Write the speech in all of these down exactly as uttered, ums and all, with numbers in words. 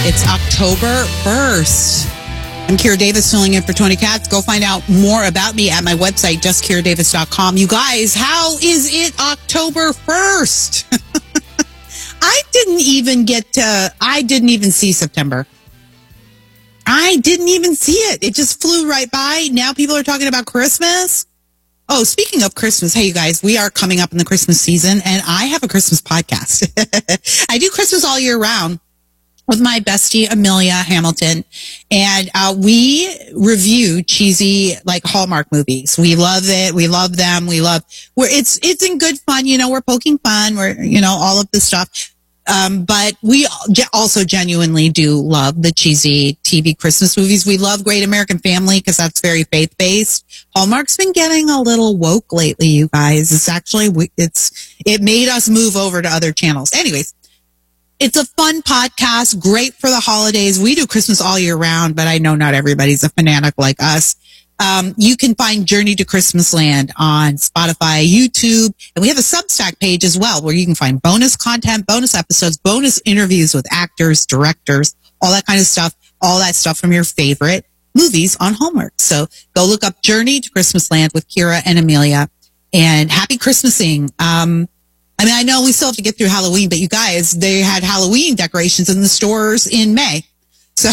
It's October first. I'm Kira Davis, filling in for Tony Katz. Go find out more about me at my website, just kira davis dot com. You guys, how is it October first? I didn't even get to, I didn't even see September. I didn't even see it. It just flew right by. Now people are talking about Christmas. Oh, speaking of Christmas, hey, you guys, we are coming up in the Christmas season, and I have a Christmas podcast. I do Christmas all year round with my bestie, Amelia Hamilton, and uh, we review cheesy, like, Hallmark movies. We love it. We love them. We love, we're, it's, it's in good fun. You know, we're poking fun. We're, you know, all of this stuff. Um, but we also genuinely do love the cheesy T V Christmas movies. We love Great American Family because that's very faith-based. Hallmark's been getting a little woke lately, you guys. It's actually, it's, it made us move over to other channels. Anyways, it's a fun podcast, great for the holidays. We do Christmas all year round, but I know not everybody's a fanatic like us. Um, you can find Journey to Christmas Land on Spotify, YouTube, and we have a Substack page as well where you can find bonus content, bonus episodes, bonus interviews with actors, directors, all that kind of stuff, all that stuff from your favorite movies on Hallmark. So go look up Journey to Christmas Land with Kira and Amelia, and happy Christmasing. Um, I mean, I know we still have to get through Halloween, but you guys, they had Halloween decorations in the stores in May. So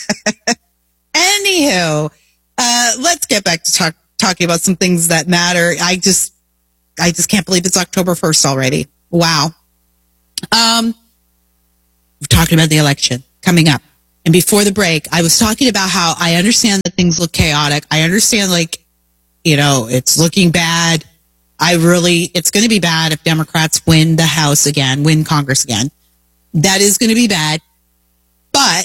anywho, Uh, let's get back to talk, talking about some things that matter. I just, I just can't believe it's October first already. Wow. Um, we're talking about the election coming up. And before the break, I was talking about how I understand that things look chaotic. I understand, like, you know, it's looking bad. I really, it's going to be bad if Democrats win the House again, win Congress again. That is going to be bad. But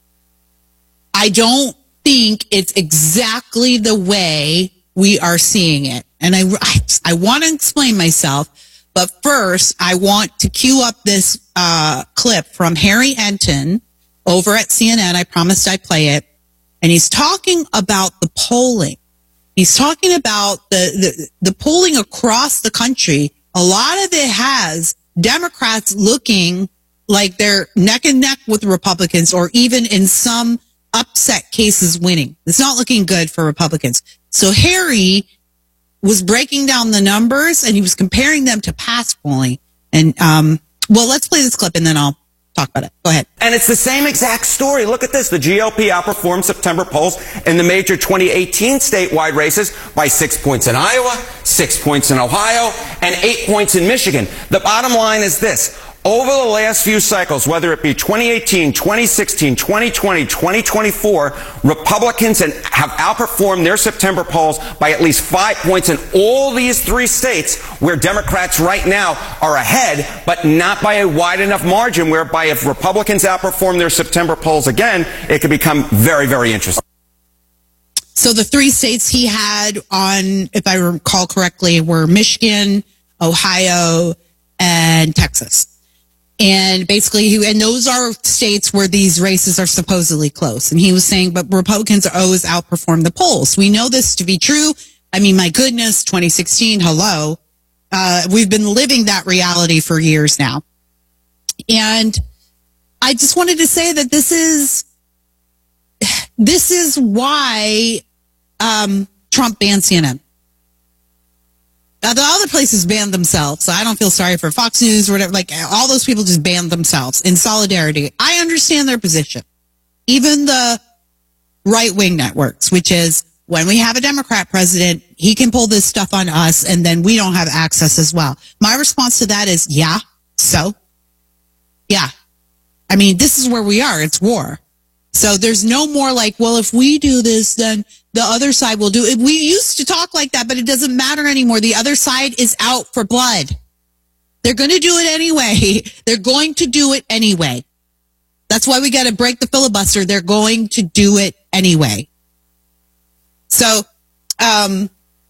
I don't think it's exactly the way we are seeing it. And I, I, I want to explain myself, but first I want to cue up this uh, clip from Harry Enton over at C N N. I promised I'd play it. And he's talking about the polling. He's talking about the, the, the polling across the country. A lot of it has Democrats looking like they're neck and neck with Republicans, or even in some upset cases winning. It's not looking good for Republicans. So Harry was breaking down the numbers and he was comparing them to past polling. And, um, well, let's play this clip and then I'll talk about it. Go ahead. And it's the same exact story. Look at this. The G O P outperformed September polls in the major twenty eighteen statewide races by six points in Iowa, six points in Ohio, and eight points in Michigan. The bottom line is this. Over the last few cycles, whether it be twenty eighteen, twenty sixteen, twenty twenty, twenty twenty-four, Republicans have outperformed their September polls by at least five points in all these three states where Democrats right now are ahead, but not by a wide enough margin, whereby if Republicans outperform their September polls again, it could become very, very interesting. So the three states he had on, if I recall correctly, were Michigan, Ohio, and Texas. And basically, he, and those are states where these races are supposedly close. And he was saying, but Republicans always outperform the polls. We know this to be true. I mean, my goodness, twenty sixteen, hello. Uh, we've been living that reality for years now. And I just wanted to say that this is, this is why um, Trump banned C N N. Now, the other places banned themselves, so I don't feel sorry for Fox News or whatever. Like, all those people just banned themselves in solidarity. I understand their position. Even the right-wing networks, which is when we have a Democrat president, he can pull this stuff on us, and then we don't have access as well. My response to that is, yeah, so? Yeah. I mean, this is where we are. It's war. So there's no more like, well, if we do this, then the other side will do it. We used to talk like that, but it doesn't matter anymore. The other side is out for blood. They're going to do it anyway. They're going to do it anyway. That's why we got to break the filibuster. They're going to do it anyway. So, um,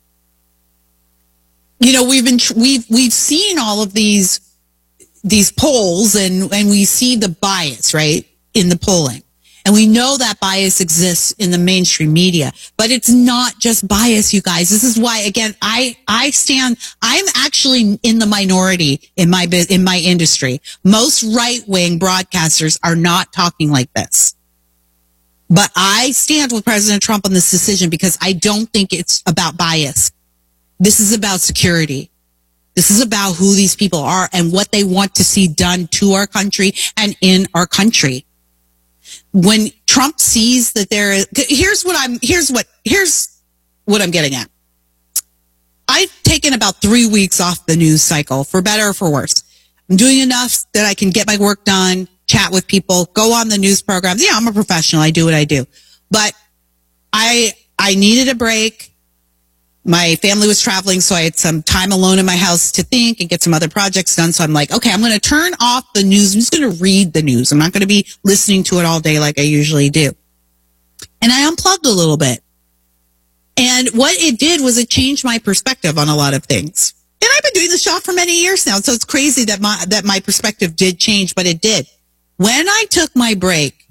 you know, we've been, we've, we've seen all of these, these polls and, and we see the bias, right, in the polling. And we know that bias exists in the mainstream media, but it's not just bias, you guys. This is why, again, I, I stand, I'm actually in the minority in my, in my industry. Most right-wing broadcasters are not talking like this. But I stand with President Trump on this decision because I don't think it's about bias. This is about security. This is about who these people are and what they want to see done to our country and in our country. When Trump sees that there is, here's what I'm, here's what, here's what I'm getting at. I've taken about three weeks off the news cycle, for better or for worse. I'm doing enough that I can get my work done, chat with people, go on the news programs. Yeah, I'm a professional. I do what I do. But I, I needed a break. My family was traveling, so I had some time alone in my house to think and get some other projects done. So I'm like, okay, I'm going to turn off the news. I'm just going to read the news. I'm not going to be listening to it all day like I usually do. And I unplugged a little bit. And what it did was it changed my perspective on a lot of things. And I've been doing the show for many years now, so it's crazy that my, that my perspective did change, but it did. When I took my break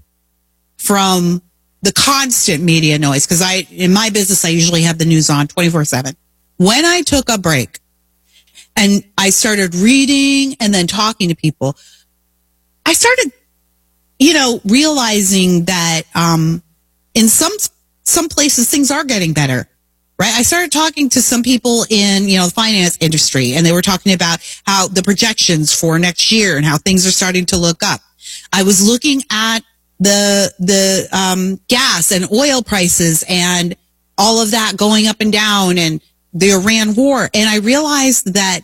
from the constant media noise, because I, in my business, I usually have the news on twenty-four seven. When I took a break and I started reading and then talking to people, I started, you know, realizing that, um, in some, some places things are getting better, right? I started talking to some people in, you know, the finance industry, and they were talking about how the projections for next year and how things are starting to look up. I was looking at the, the, um, gas and oil prices and all of that going up and down and the Iran war. And I realized that,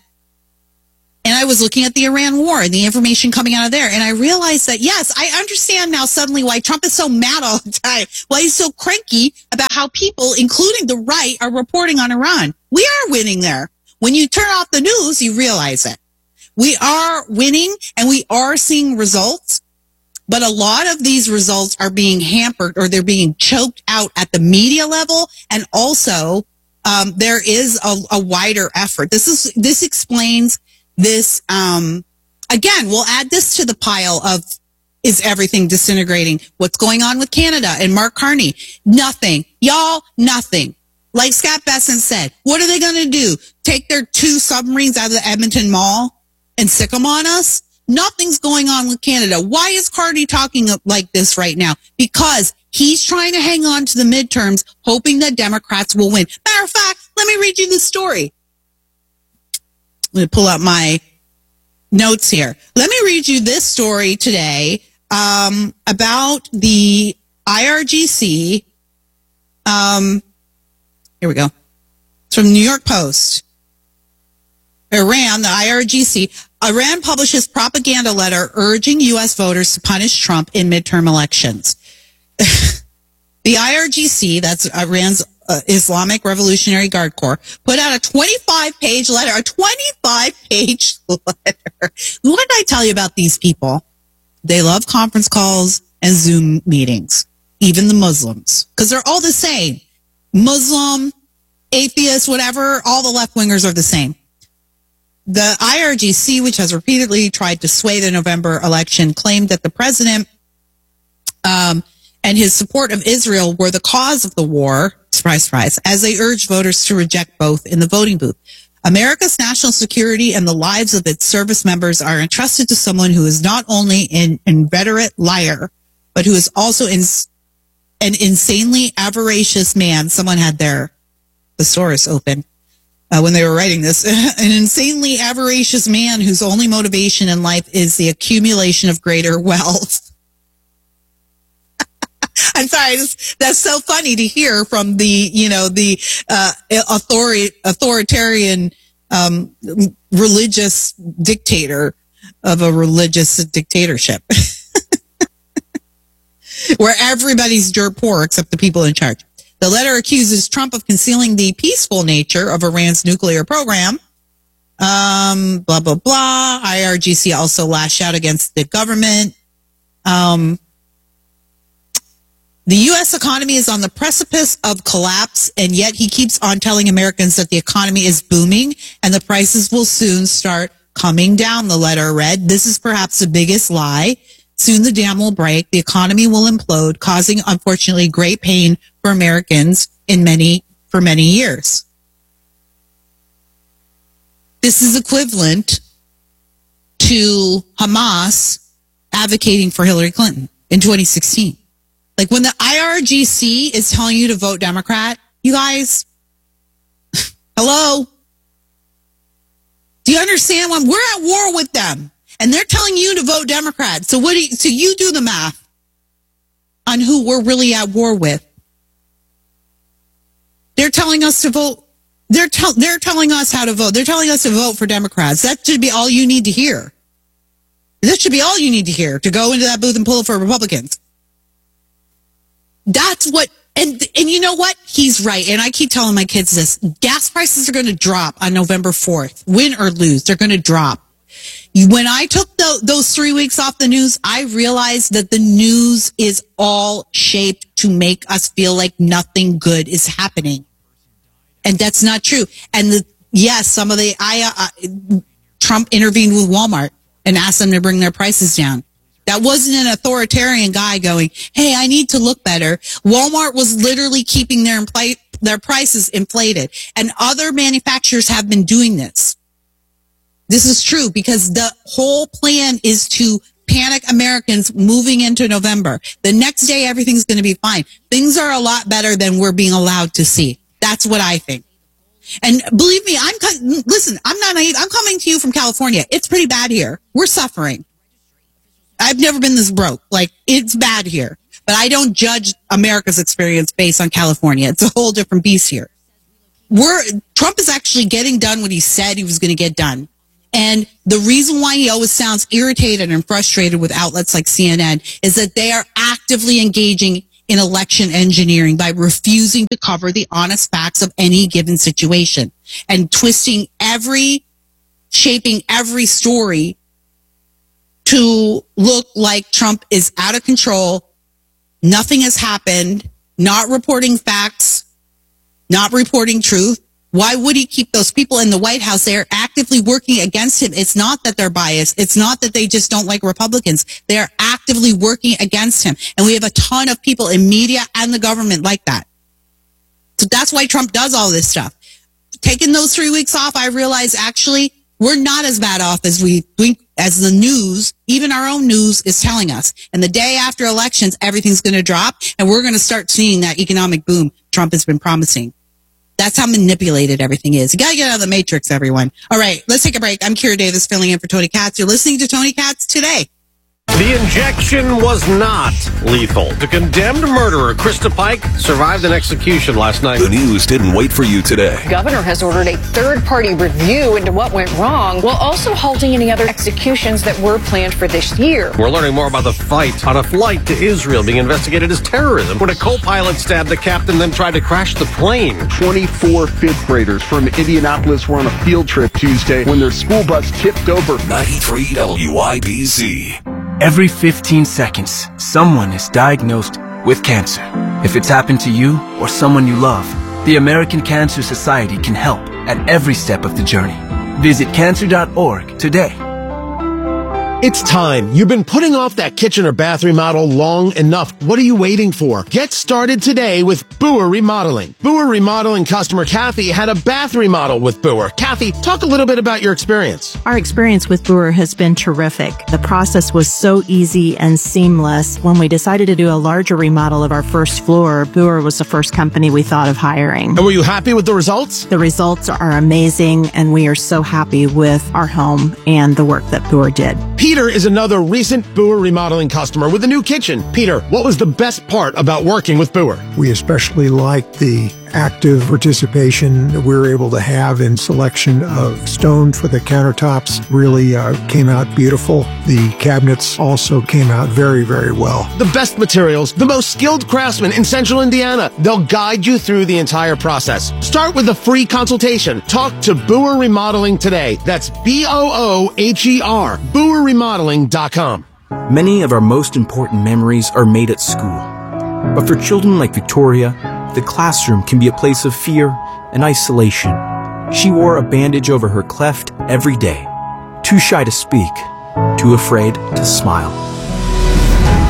and I was looking at the Iran war and the information coming out of there. And I realized that, yes, I understand now suddenly why Trump is so mad all the time. Why he's so cranky about how people, including the right, are reporting on Iran. We are winning there. When you turn off the news, you realize it. We are winning and we are seeing results. But a lot of these results are being hampered or they're being choked out at the media level. And also, um, there is a, a wider effort. This is, this explains this, um, again, we'll add this to the pile of, is everything disintegrating? What's going on with Canada and Mark Carney? Nothing. Y'all, nothing. Like Scott Bessent said, what are they going to do? Take their two submarines out of the Edmonton Mall and sick them on us? Nothing's going on with Canada. Why is Carney talking like this right now? Because he's trying to hang on to the midterms, hoping that Democrats will win. Matter of fact, let me read you this story. I'm going to pull out my notes here. Let me read you this story today um, about the I R G C. Um, here we go. It's from the New York Post. Iran, the I R G C, Iran publishes propaganda letter urging U S voters to punish Trump in midterm elections. The I R G C, that's Iran's uh, Islamic Revolutionary Guard Corps, put out a twenty-five page letter, a twenty-five page letter. What did I tell you about these people? They love conference calls and Zoom meetings, even the Muslims, because they're all the same. Muslim, atheist, whatever, all the left-wingers are the same. The I R G C, which has repeatedly tried to sway the November election, claimed that the president um, and his support of Israel were the cause of the war, surprise, surprise, as they urged voters to reject both in the voting booth. America's national security and the lives of its service members are entrusted to someone who is not only an inveterate liar, but who is also in, an insanely avaricious man. Someone had their thesaurus open. Uh, when they were writing this, an insanely avaricious man whose only motivation in life is the accumulation of greater wealth. I'm sorry, that's so funny to hear from the, you know, the uh, authori- authoritarian um, religious dictator of a religious dictatorship, where everybody's dirt poor except the people in charge. The letter accuses Trump of concealing the peaceful nature of Iran's nuclear program. Um, blah, blah, blah. I R G C also lashed out against the government. Um, the U S economy is on the precipice of collapse, and yet he keeps on telling Americans that the economy is booming and the prices will soon start coming down, the letter read. This is perhaps the biggest lie Soon the dam will break. The economy will implode, causing, unfortunately, great pain for Americans in many, for many years. This is equivalent to Hamas advocating for Hillary Clinton in twenty sixteen. Like when the I R G C is telling you to vote Democrat, you guys, hello? Do you understand when we're at war with them and they're telling you to vote Democrat? So what do you, so you do the math on who we're really at war with. They're telling us to vote. They're, tell, they're telling us how to vote. They're telling us to vote for Democrats. That should be all you need to hear. That should be all you need to hear to go into that booth and pull for Republicans. That's what, and and you know what? He's right. And I keep telling my kids this. Gas prices are going to drop on November fourth. Win or lose, they're going to drop. When I took the, those three weeks off the news, I realized that the news is all shaped to make us feel like nothing good is happening. And that's not true. And the, yes, some of the, I, uh, Trump intervened with Walmart and asked them to bring their prices down. That wasn't an authoritarian guy going, hey, I need to look better. Walmart was literally keeping their, impl- their prices inflated. And other manufacturers have been doing this. This is true because the whole plan is to panic Americans moving into November. The next day, everything's going to be fine. Things are a lot better than we're being allowed to see. That's what I think. And believe me, I'm, listen, I'm not naive. I'm coming to you from California. It's pretty bad here. We're suffering. I've never been this broke. Like, it's bad here. But I don't judge America's experience based on California. It's a whole different beast here. We're, Trump is actually getting done what he said he was going to get done. And the reason why he always sounds irritated and frustrated with outlets like C N N is that they are actively engaging in election engineering by refusing to cover the honest facts of any given situation and twisting every, shaping every story to look like Trump is out of control, nothing has happened, not reporting facts, not reporting truth. Why would he keep those people in the White House? They are actively working against him. It's not that they're biased. It's not that they just don't like Republicans. They are actively working against him. And we have a ton of people in media and the government like that. So that's why Trump does all this stuff. Taking those three weeks off, I realize actually we're not as bad off as we think, as the news, even our own news, is telling us. And the day after elections, everything's going to drop, and we're going to start seeing that economic boom Trump has been promising. That's how manipulated everything is. You got to get out of the matrix, everyone. All right, let's take a break. I'm Kira Davis filling in for Tony Katz. You're listening to Tony Katz Today. The injection was not lethal. The condemned murderer, Krista Pike, survived an execution last night. The news didn't wait for you today. The governor has ordered a third-party review into what went wrong, while also halting any other executions that were planned for this year. We're learning more about the fight on a flight to Israel being investigated as terrorism when a co-pilot stabbed the captain, then tried to crash the plane. twenty-four fifth graders from Indianapolis were on a field trip Tuesday when their school bus tipped over. ninety-three W I B C. Every fifteen seconds, someone is diagnosed with cancer. If it's happened to you or someone you love, the American Cancer Society can help at every step of the journey. Visit cancer dot org today. It's time. You've been putting off that kitchen or bath remodel long enough. What are you waiting for? Get started today with Boer Remodeling. Boer Remodeling customer Kathy had a bath remodel with Boer. Kathy, talk a little bit about your experience. Our experience with Boer has been terrific. The process was so easy and seamless. When we decided to do a larger remodel of our first floor, Boer was the first company we thought of hiring. And were you happy with the results? The results are amazing, and we are so happy with our home and the work that Boer did. Peter is another recent Boer Remodeling customer with a new kitchen. Peter, what was the best part about working with Boer? We especially liked the active participation that we were able to have in selection of stone for the countertops. Really uh, came out beautiful. The cabinets also came out very, very well. The best materials, the most skilled craftsmen in Central Indiana. They'll guide you through the entire process. Start with a free consultation. Talk to Boer Remodeling today. That's B O O H E R. Boer Remodeling dot com. Many of our most important memories are made at school. But for children like Victoria, the classroom can be a place of fear and isolation. She wore a bandage over her cleft every day, too shy to speak, too afraid to smile.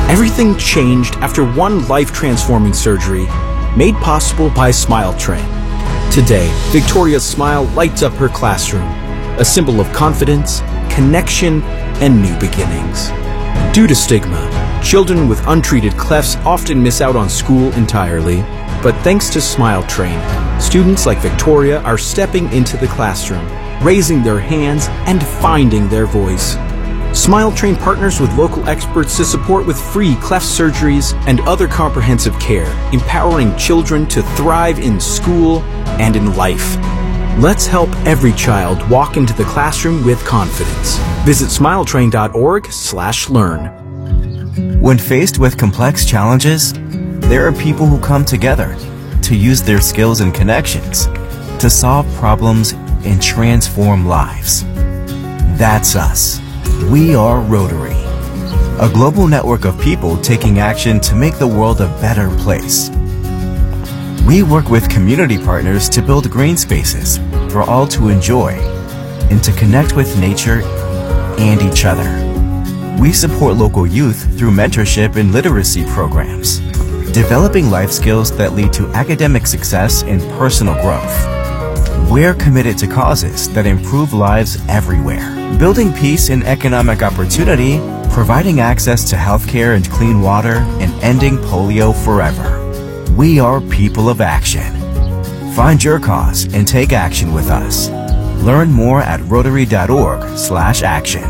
Everything changed after one life-transforming surgery made possible by Smile Train. Today, Victoria's smile lights up her classroom, a symbol of confidence, connection, and new beginnings. Due to stigma, children with untreated clefts often miss out on school entirely, but thanks to Smile Train, students like Victoria are stepping into the classroom, raising their hands, and finding their voice. Smile Train partners with local experts to support with free cleft surgeries and other comprehensive care, empowering children to thrive in school and in life. Let's help every child walk into the classroom with confidence. Visit smiletrain.org slash learn. When faced with complex challenges, there are people who come together to use their skills and connections to solve problems and transform lives. That's us. We are Rotary, a global network of people taking action to make the world a better place. We work with community partners to build green spaces for all to enjoy and to connect with nature and each other. We support local youth through mentorship and literacy programs, developing life skills that lead to academic success and personal growth. We're committed to causes that improve lives everywhere, building peace and economic opportunity, providing access to healthcare and clean water, and ending polio forever. We are people of action. Find your cause and take action with us. Learn more at rotary.org slash action.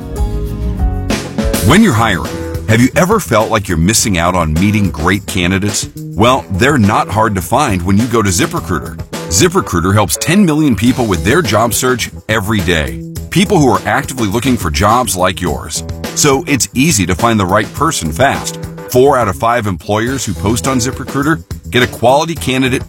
When you're hiring, have you ever felt like you're missing out on meeting great candidates? Well, they're not hard to find when you go to ZipRecruiter. ZipRecruiter helps ten million people with their job search every day. People who are actively looking for jobs like yours. So it's easy to find the right person fast. Four out of five employers who post on ZipRecruiter get a quality candidate